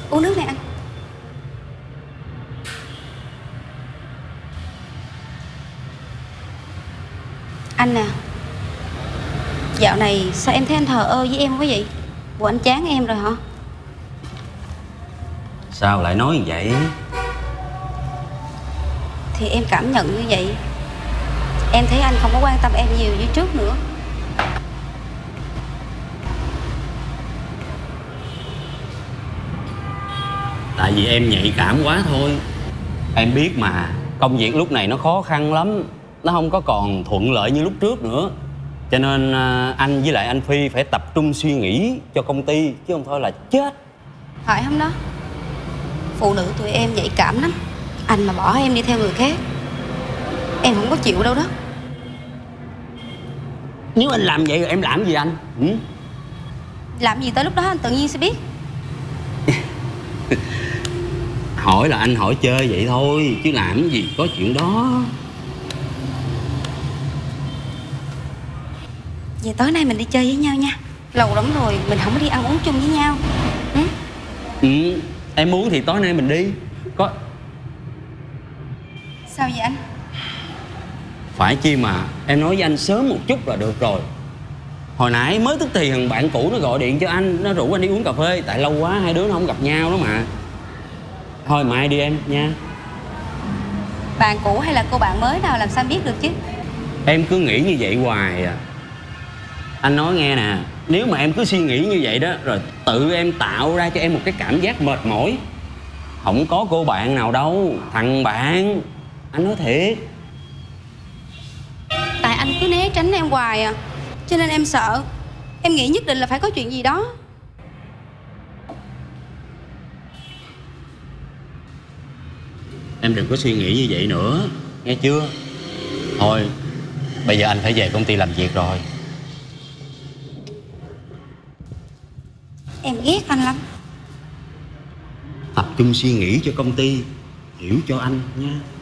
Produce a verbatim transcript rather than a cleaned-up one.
Uống nước này anh. Anh nè, dạo này sao em thấy anh thờ ơ với em quá vậy? Bộ anh chán em rồi hả? Sao lại nói như vậy? Thì em cảm nhận như vậy. Em thấy anh không có quan tâm em nhiều như trước nữa. Tại vì em nhạy cảm quá thôi. Em biết mà, công việc lúc này nó khó khăn lắm. Nó không có còn thuận lợi như lúc trước nữa. Cho nên anh với lại anh Phi phải tập trung suy nghĩ cho công ty, chứ không thôi là chết. Phải không đó? Phụ nữ tụi em nhạy cảm lắm. Anh mà bỏ em đi theo người khác, em không có chịu đâu đó. Nếu anh làm vậy rồi em làm gì anh? Ừ? Làm gì tới lúc đó anh tự nhiên sẽ biết. Hỏi là anh hỏi chơi vậy thôi, chứ làm gì có chuyện đó. Vậy tối nay mình đi chơi với nhau nha. Lâu lắm rồi mình không có đi ăn uống chung với nhau. Ừ? Ừ, em muốn thì tối nay mình đi. Có... Sao vậy anh? Phải chi mà em nói với anh sớm một chút là được rồi. Hồi nãy mới tức thì thằng bạn cũ nó gọi điện cho anh, nó rủ anh đi uống cà phê. Tại lâu quá hai đứa nó không gặp nhau đó mà. Thôi mai đi em nha. Bạn cũ hay là cô bạn mới nào làm sao biết được chứ? Em cứ nghĩ như vậy hoài à. Anh nói nghe nè, nếu mà em cứ suy nghĩ như vậy đó, rồi tự em tạo ra cho em một cái cảm giác mệt mỏi. Không có cô bạn nào đâu, thằng bạn. Anh nói thiệt. Tại anh cứ né tránh em hoài à, cho nên em sợ. Em nghĩ nhất định là phải có chuyện gì đó. Em đừng có suy nghĩ như vậy nữa, nghe chưa? Thôi, bây giờ anh phải về công ty làm việc rồi. Em ghét anh lắm. Tập trung suy nghĩ cho công ty, hiểu cho anh nha.